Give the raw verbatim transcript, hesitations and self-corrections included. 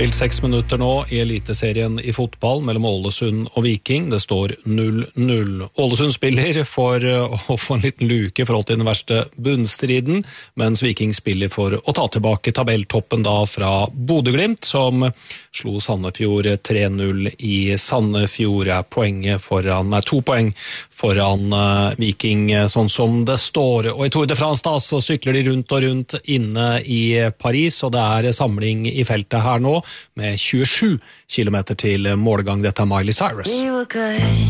Spilt seks minutter nå i eliteserien i fotball mellom Ålesund og Viking. Det står null null. Ålesund spiller for å få en liten luke forhold til den verste bunnstriden, mens Viking spiller for å ta tilbake tabelltoppen da fra Bodø/Glimt, som slo Sandefjord tre null i Sandefjord. Er poenget foran, er to poeng foran uh, Viking, sånn som det står. Og i Tour de France da, så sykler de rundt og rundt inne i Paris, og det er samling i feltet her nå, med tjuesju kilometer til målgang. Dette er Miley Cyrus.